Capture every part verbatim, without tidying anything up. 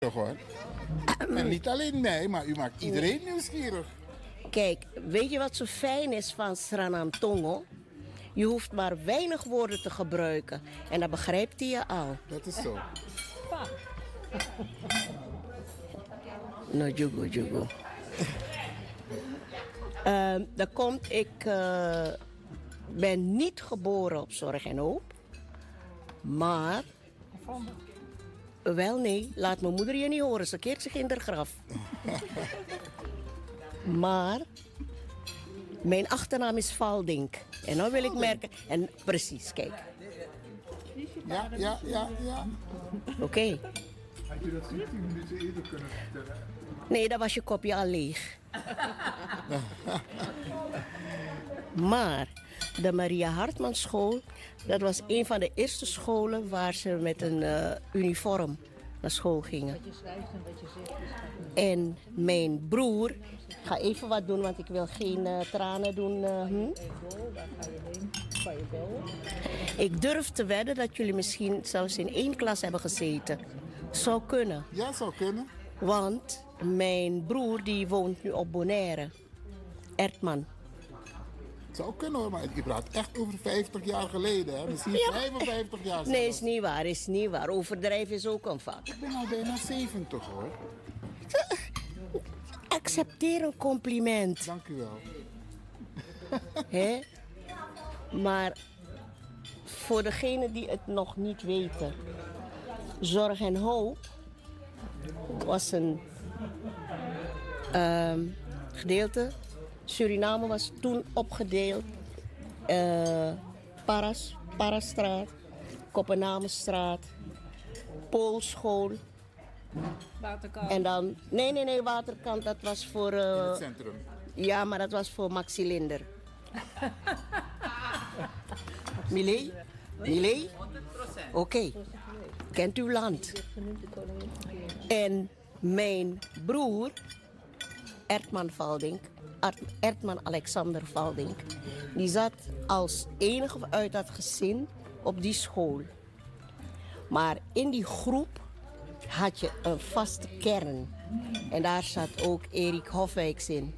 Toch hoor. En niet alleen mij, maar u maakt iedereen nieuwsgierig. Kijk, weet je wat zo fijn is van Sranantongo? Je hoeft maar weinig woorden te gebruiken. En dan begrijpt hij je al. Dat is zo. No, jugo, jugo. uh, dan komt, ik uh, ben niet geboren op Zorg en Hoop. Maar... Wel nee, laat mijn moeder je niet horen. Ze keert zich in haar graf. Maar mijn achternaam is Valdink. En dan wil ik merken... En precies, kijk. Ja, ja, ja, ja. Oké. Okay. Had je dat vijftien minuten eerder kunnen vertellen? Nee, dan was je kopje al leeg. Maar de Maria Hartman School, dat was een van de eerste scholen waar ze met een uh, uniform naar school gingen. Wat je schrijft en wat je zegt. En mijn broer, ik ga even wat doen, want ik wil geen uh, tranen doen. Uh, hm? Waar ga je heen? Ga je bellen? Ik durf te wedden dat jullie misschien zelfs in één klas hebben gezeten. Zou kunnen. Ja, zou kunnen. Want mijn broer die woont nu op Bonaire. Ertman. Zou kunnen hoor, maar je praat echt over vijftig jaar geleden, hè? Misschien Ja. vijfenvijftig jaar zelfs. Nee, is niet waar, is niet waar. Overdrijven is ook een vak. Ik ben al bijna zeventig hoor. Accepteer een compliment. Dank u wel. Hè? Maar voor degenen die het nog niet weten. Zorg en Hoop was een uh, gedeelte. Suriname was toen opgedeeld. Uh, Paras, Parastraat, Koppenamenstraat, Poolschool. Waterkant. En dan, nee, nee, nee, Waterkant, dat was voor... Uh, In het centrum. ja, maar dat was voor Maxi Linder. Millet? Millet? Oké. Okay. Kent uw land. En mijn broer, Ertman Valdink, Ertman Alexander Valdink, die zat als enige uit dat gezin op die school. Maar in die groep had je een vaste kern. En daar zat ook Erik Hofwijks in.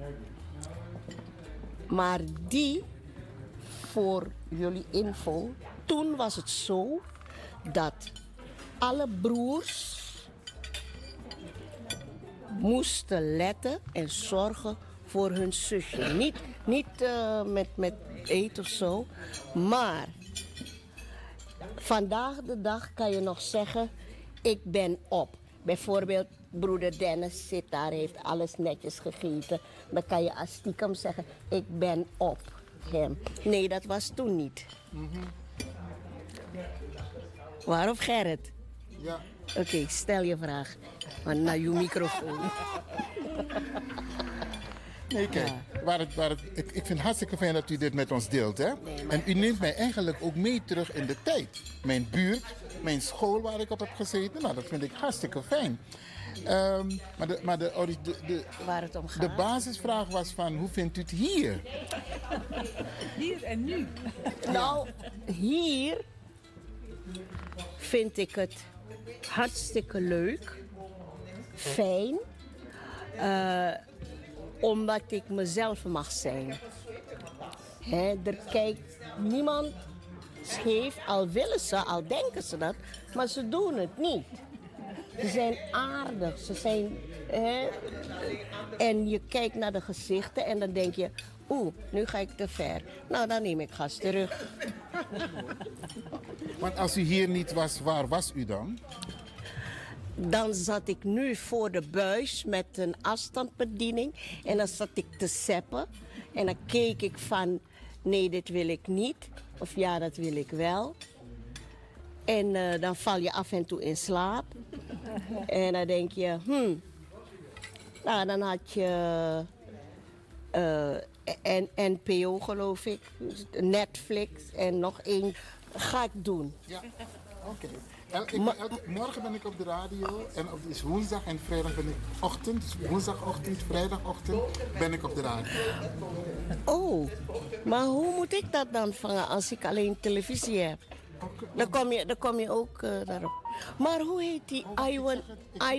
Maar die, voor jullie info, toen was het zo dat alle broers moesten letten en zorgen voor hun zusje. Niet, niet uh, met, met eten of zo, maar vandaag de dag kan je nog zeggen, ik ben op. Bijvoorbeeld, broeder Dennis zit daar, heeft alles netjes gegeten. Dan kan je als stiekem zeggen, ik ben op hem. Nee, dat was toen niet. Mm-hmm. Waar of Gerrit? Ja. Oké, okay, stel je vraag. Maar naar uw microfoon. Nee, kijk, ja. waar het, waar het, ik, ik vind het hartstikke fijn dat u dit met ons deelt. Hè? Nee, maar... En u neemt mij eigenlijk ook mee terug in de tijd. Mijn buurt, mijn school waar ik op heb gezeten. Nou, dat vind ik hartstikke fijn. Um, maar de, maar de, de, de, waar het om gaat. de basisvraag was van, hoe vindt u het hier? Hier en nu. Nou, hier vind ik het hartstikke leuk, fijn, uh, omdat ik mezelf mag zijn. Hè, er kijkt niemand scheef, al willen ze, al denken ze dat, maar ze doen het niet. Ze zijn aardig, ze zijn... Hè, en je kijkt naar de gezichten en dan denk je, oeh, nu ga ik te ver. Nou, dan neem ik gas terug. Want als u hier niet was, waar was u dan? Dan zat ik nu voor de buis met een afstandsbediening. En dan zat ik te zeppen. En dan keek ik van, nee, dit wil ik niet. Of ja, dat wil ik wel. En uh, dan val je af en toe in slaap. En dan denk je, hmm. Nou, dan had je uh, N P O, geloof ik. Netflix en nog één. Ga ik doen. Ja, oké. Okay. Ma- morgen ben ik op de radio en op, is woensdag en vrijdag ben ik ochtend, dus woensdagochtend, vrijdagochtend ben ik op de radio. Oh, maar hoe moet ik dat dan vangen als ik alleen televisie heb? Dan kom je, dan kom je ook uh, daarop. Maar hoe heet die Iwan,